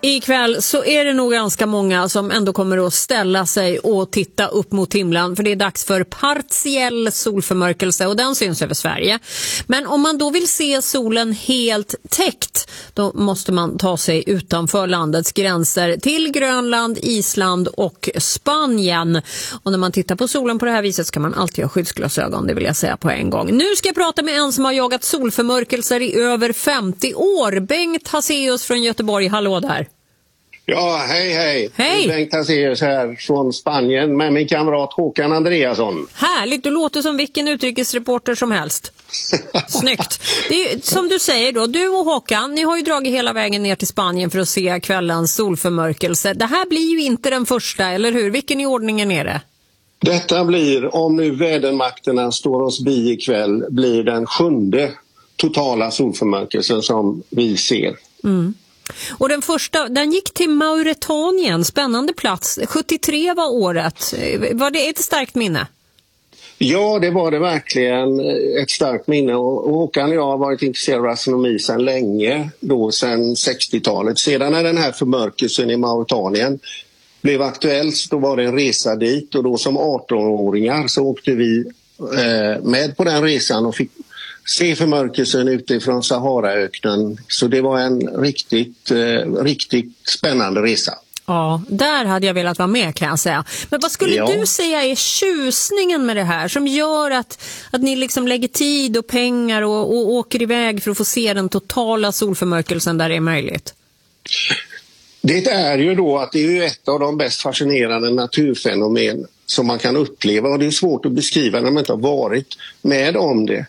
Ikväll så är det nog ganska många som ändå kommer att ställa sig och titta upp mot himlen, för det är dags för partiell solförmörkelse och den syns över Sverige. Men om man då vill se solen helt täckt, då måste man ta sig utanför landets gränser till Grönland, Island och Spanien. Och när man tittar på solen på det här viset så kan man alltid ha skyddsglasögon, det vill jag säga på en gång. Nu ska jag prata med en som har jagat solförmörkelser i över 50 år. Bengt Haseus från Göteborg, hallå där. Ja, hej. Hej. Bengt Haseus här från Spanien med min kamrat Håkan Andreasson. Härligt, du låter som vilken utrikesreporter som helst. Snyggt. Det är, som du säger då, du och Håkan, ni har ju dragit hela vägen ner till Spanien för att se kvällens solförmörkelse. Det här blir ju inte den första, eller hur? Vilken i ordningen är det? Detta blir, om nu vädermakterna står oss bi ikväll, blir den 7:e totala solförmörkelsen som vi ser. Mm. Och den första, den gick till Mauretanien, spännande plats. 73 var året. Var det ett starkt minne? Ja, det var det verkligen, ett starkt minne. Och Håkan och jag har varit intresserade av astronomi sedan länge, då sedan 60-talet. Sedan när den här förmörkelsen i Mauretanien blev aktuell, då var det en resa dit, och då som 18-åringar så åkte vi med på den resan och fick se förmörkelsen utifrån Saharaöknen. Så det var en riktigt spännande resa. Ja, där hade jag velat vara med, kan jag säga. Men vad skulle du säga är tjusningen med det här som gör att ni liksom lägger tid och pengar och åker iväg för att få se den totala solförmörkelsen där det är möjligt? Det är ju då att det är ju ett av de bäst fascinerande naturfenomen som man kan uppleva, och det är svårt att beskriva när man inte har varit med om det.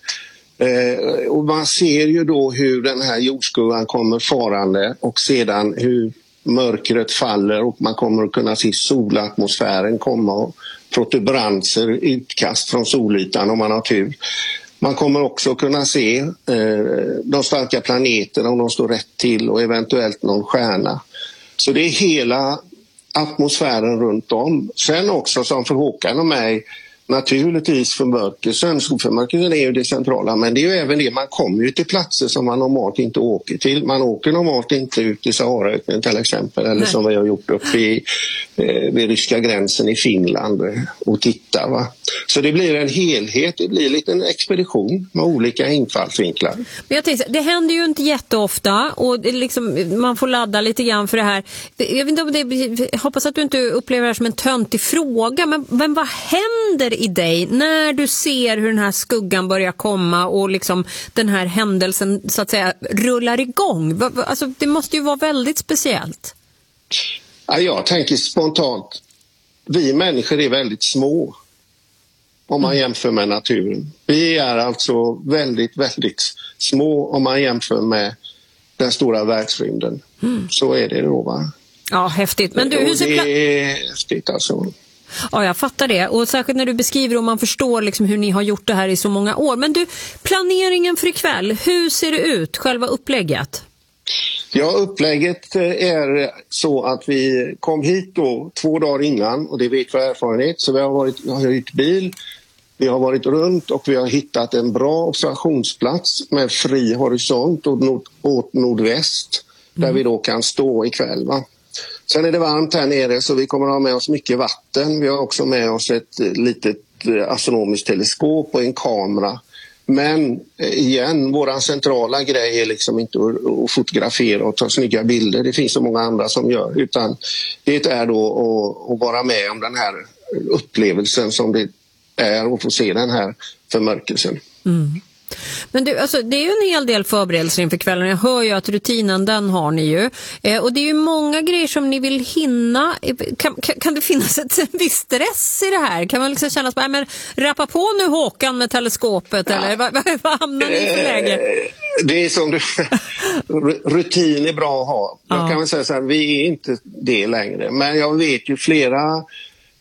Och man ser ju då hur den här jordskuggan kommer farande och sedan hur mörkret faller, och man kommer att kunna se solatmosfären komma och protuberanser, utkast från solytan om man har tur. Man kommer också kunna se de starka planeterna om de står rätt till, och eventuellt någon stjärna. Så det är hela atmosfären runt om. Sen också, som för Håkan och mig, naturligtvis förmörkelsen. Solförmörkelsen är ju det centrala, men det är ju även det, man kommer ju till platser som man normalt inte åker till. Man åker normalt inte ut i Saharaöknen till exempel, eller som vi har gjort upp vid ryska gränsen i Finland och titta. Va? Så det blir en helhet, det blir en liten expedition med olika infallsvinklar. Men jag tänkte, det händer ju inte jätteofta, och det liksom, man får ladda lite grann för det här. Jag vet inte om jag hoppas att du inte upplever det här som en töntig fråga, men vad händer i dig när du ser hur den här skuggan börjar komma och liksom den här händelsen så att säga rullar igång? Alltså, det måste ju vara väldigt speciellt. Ja, jag tänker spontant, vi människor är väldigt små om man jämför med naturen. Vi är alltså väldigt, väldigt små om man jämför med den stora världsrymden. Så är det då, va? Ja, häftigt. Men du, det är häftigt alltså. Ja, jag fattar det. Och särskilt när du beskriver och man förstår liksom hur ni har gjort det här i så många år. Men du, planeringen för ikväll, hur ser det ut, själva upplägget? Ja, upplägget är så att vi kom hit då 2 dagar innan, och det vet vi av erfarenhet. Så vi har hyrt bil, vi har varit runt och vi har hittat en bra observationsplats med fri horisont åt nordväst, där vi då kan stå ikväll, va? Sen är det varmt här nere, så vi kommer att ha med oss mycket vatten. Vi har också med oss ett litet astronomiskt teleskop och en kamera. Men igen, våran centrala grej är liksom inte att fotografera och ta snygga bilder. Det finns så många andra som gör. Utan det är då att vara med om den här upplevelsen som det är att få se den här förmörkelsen. Mm. Men du, alltså, det är ju en hel del förberedelser inför kvällen. Jag hör ju att rutinen, den har ni ju. Och det är ju många grejer som ni vill hinna. Kan det finnas en viss stress i det här? Kan man liksom känna att men rappa på nu Håkan med teleskopet? Ja. Eller vad hamnar ni för läge? Det är som du... rutin är bra att ha. Jag kan väl säga så här, vi är inte det längre. Men jag vet ju flera